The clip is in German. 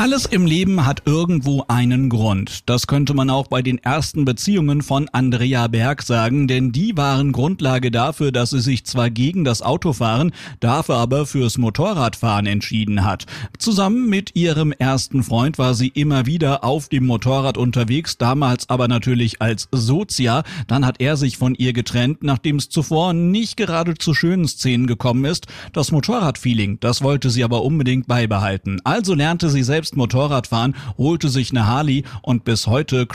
Alles im Leben hat irgendwo einen Grund. Das könnte man auch bei den ersten Beziehungen von Andrea Berg sagen, denn die waren Grundlage dafür, dass sie sich zwar gegen das Autofahren, dafür aber fürs Motorradfahren entschieden hat. Zusammen mit ihrem ersten Freund war sie immer wieder auf dem Motorrad unterwegs, damals aber natürlich als Sozia. Dann hat er sich von ihr getrennt, nachdem es zuvor nicht gerade zu schönen Szenen gekommen ist. Das Motorradfeeling, das wollte sie aber unbedingt beibehalten. Also lernte sie selbst Motorradfahren, holte sich eine Harley und bis heute